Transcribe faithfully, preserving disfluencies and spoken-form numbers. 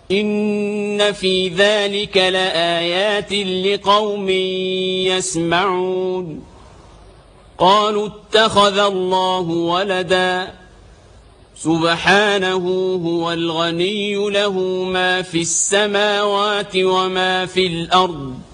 إن في ذلك لآيات لقوم يسمعون قالوا اتخذ الله ولدا سبحانه هو الغني له ما في السماوات وما في الأرض